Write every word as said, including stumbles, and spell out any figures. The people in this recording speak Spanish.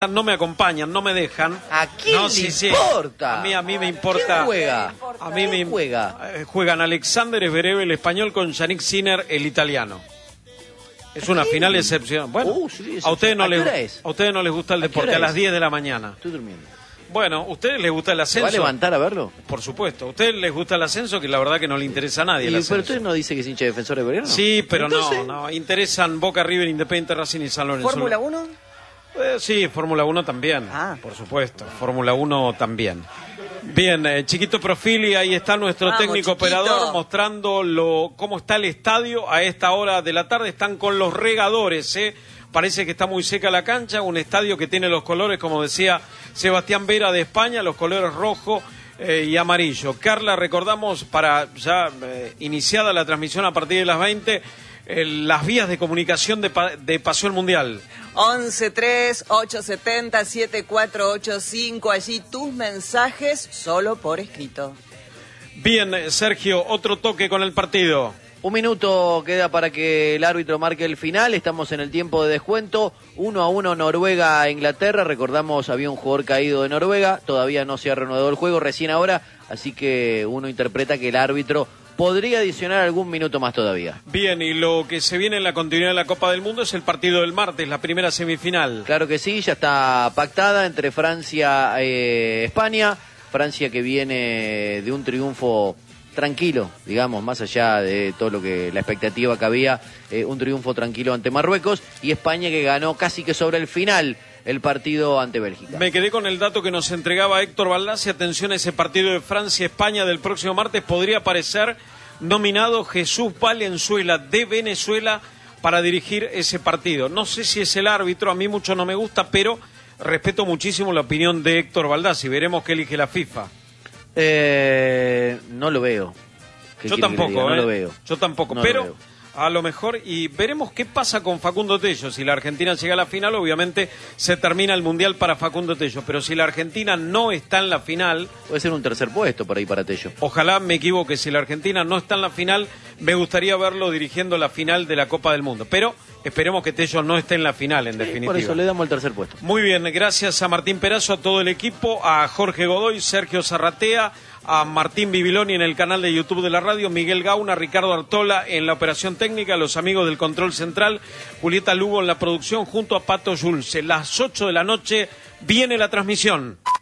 no me acompañan, no me dejan. ¿A quién no, le sí, sí. importa? A mí, a mí me importa. ¿Quién juega? A mí me ¿Quién juega? eh, juegan Alexander Zverev, el español, con Yannick Sinner, el italiano. Es una final excepcional. Bueno, Uh, sí, a ustedes no ¿A qué les hora es? a ustedes no les gusta el ¿A qué deporte hora a las es? diez de la mañana. Estoy durmiendo. Bueno, ¿a ustedes les gusta el ¿Se ascenso? va a levantar a verlo? Por supuesto. ¿A ustedes les gusta el ascenso? Que la verdad que no le interesa a nadie el ¿Y, ascenso. ¿Pero usted no dice que es hincha de Defensor de Belgrano? Sí, pero Entonces, no, no. Interesan Boca, River, Independiente, Racing y San Lorenzo. ¿Fórmula uno? Eh, sí, Fórmula uno también, Ah. por supuesto, Fórmula uno también. Bien, eh, Chiquito Profil, y ahí está nuestro Vamos, técnico Chiquito. operador mostrando lo, cómo está el estadio a esta hora de la tarde. Están con los regadores, ¿eh? Parece que está muy seca la cancha, un estadio que tiene los colores, como decía Sebastián Vera, de España, los colores rojo eh, y amarillo. Carla, recordamos, para ya eh, iniciada la transmisión a partir de las veinte, eh, las vías de comunicación de, pa de Pasión Mundial. once tres ocho siete cero siete cuatro ocho cinco. Allí tus mensajes solo por escrito. Bien, eh, Sergio, otro toque con el partido. Un minuto queda para que el árbitro marque el final. Estamos en el tiempo de descuento. Uno a uno Noruega-Inglaterra. Recordamos, había un jugador caído de Noruega. Todavía no se ha reanudado el juego, recién ahora. Así que uno interpreta que el árbitro podría adicionar algún minuto más todavía. Bien, y lo que se viene en la continuidad de la Copa del Mundo es el partido del martes, la primera semifinal. Claro que sí, ya está pactada entre Francia e España. Francia que viene de un triunfo tranquilo, digamos, más allá de todo lo que la expectativa que había, eh, un triunfo tranquilo ante Marruecos, y España que ganó casi que sobre el final el partido ante Bélgica. Me quedé con el dato que nos entregaba Héctor Baldassi. Atención a ese partido de Francia-España del próximo martes. Podría aparecer nominado Jesús Valenzuela de Venezuela para dirigir ese partido. No sé si es el árbitro, a mí mucho no me gusta, pero respeto muchísimo la opinión de Héctor Baldassi. Veremos qué elige la FIFA. Eh, no lo veo. ¿Qué Yo quiere que le tampoco, diga? ¿eh? No lo veo. Yo tampoco, No lo pero veo. a lo mejor, y veremos qué pasa con Facundo Tello. Si la Argentina llega a la final, obviamente se termina el Mundial para Facundo Tello, pero si la Argentina no está en la final, Puede ser un tercer puesto por ahí para Tello. ojalá me equivoque, si la Argentina no está en la final, me gustaría verlo dirigiendo la final de la Copa del Mundo, pero esperemos que Tello no esté en la final, en definitiva. Por eso le damos el tercer puesto. Muy bien, gracias a Martín Perazo, a todo el equipo, a Jorge Godoy, Sergio Zarratea, a Martín Bibiloni en el canal de YouTube de la radio, Miguel Gauna, Ricardo Artola en la operación técnica, los amigos del control central, Julieta Lugo en la producción, junto a Pato Yulce. Las ocho de la noche viene la transmisión.